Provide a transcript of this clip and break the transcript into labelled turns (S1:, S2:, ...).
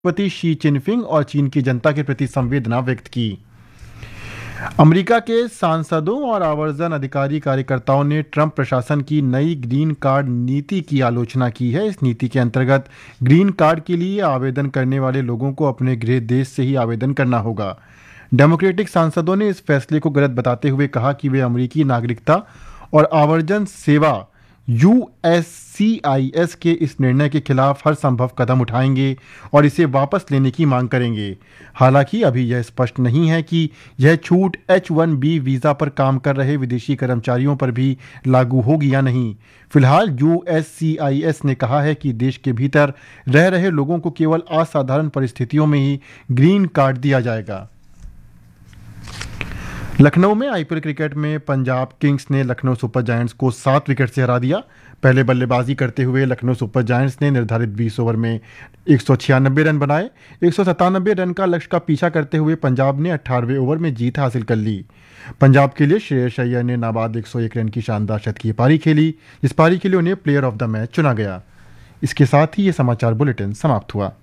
S1: राष्ट्रपति Xi Jinping और चीन की जनता के प्रति संवेदना व्यक्त की। अमेरिका के सांसदों और आवर्जन अधिकारी कार्यकर्ताओं ने ट्रंप प्रशासन की नई ग्रीन कार्ड नीति की आलोचना की है। इस नीति के अंतर्गत ग्रीन कार्ड के लिए आवेदन करने वाले लोगों को अपने गृह देश से ही आवेदन करना होगा। डेमोक्रेटिक सांसदों ने इस फैसले को गलत बताते हुए कहा कि वे अमेरिकी नागरिकता और आवर्जन सेवा USCIS के इस निर्णय के खिलाफ हर संभव कदम उठाएंगे और इसे वापस लेने की मांग करेंगे। हालांकि अभी यह स्पष्ट नहीं है कि यह छूट H-1B वीजा पर काम कर रहे विदेशी कर्मचारियों पर भी लागू होगी या नहीं। फिलहाल USCIS ने कहा है कि देश के भीतर रह रहे लोगों को केवल असाधारण परिस्थितियों में ही ग्रीन कार्ड दिया जाएगा। लखनऊ में IPL क्रिकेट में पंजाब किंग्स ने लखनऊ सुपर जायंट्स को 7 विकेट से हरा दिया। पहले बल्लेबाजी करते हुए लखनऊ सुपर जायंट्स ने निर्धारित 20 ओवर में 196 रन बनाए। 197 रन का लक्ष्य का पीछा करते हुए पंजाब ने 18वें ओवर में जीत हासिल कर ली। पंजाब के लिए श्रेयस अय्यर ने नाबाद 101 रन की शानदार शतकीय पारी खेली, जिस पारी के लिए उन्हें प्लेयर ऑफ द मैच चुना गया। इसके साथ ही ये समाचार बुलेटिन समाप्त हुआ।